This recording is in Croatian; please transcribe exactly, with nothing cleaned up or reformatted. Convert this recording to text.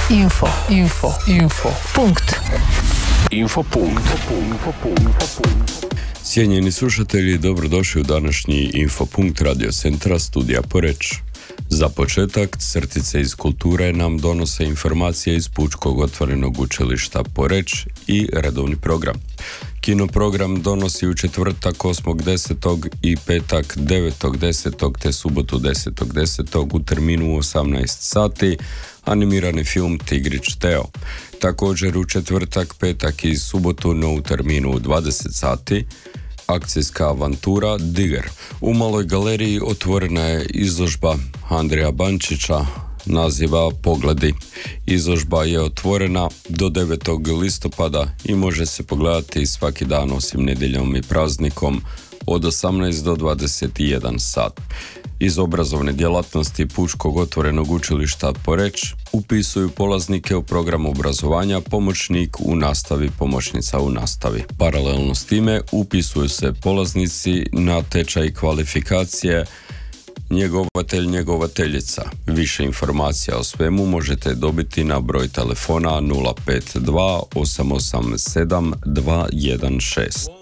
Info, info, info. Punkt. Info punkt. Cijenjeni slušatelji, dobrodošli u današnji Infopunkt Radio centra studija Poreč. Za početak, crtice iz kulture nam donose informacije iz Pučkog otvorenog učilišta Poreč i redovni program. Kinoprogram donosi u četvrtak osmog desetog i petak devetog desetog te subotu desetog desetog u terminu osamnaest sati animirani film Tigrić Teo. Također u četvrtak, petak i subotu no u terminu dvadeset sati akcijska avantura Digger. U Maloj galeriji otvorena je izložba Andrija Bančića naziva Pogledi. Izložba je otvorena do devetog listopada i može se pogledati svaki dan osim nedjeljom i praznikom od osamnaest do dvadeset jedan sat. Iz obrazovne djelatnosti Pučkog otvorenog učilišta Poreč upisuju polaznike u program obrazovanja pomoćnik u nastavi, pomoćnica u nastavi. Paralelno s time upisuju se polaznici na tečaj kvalifikacije njegovatelj, njegovateljica. Više informacija o svemu možete dobiti na broj telefona nula pet dva osam osam sedam dva jedan šest.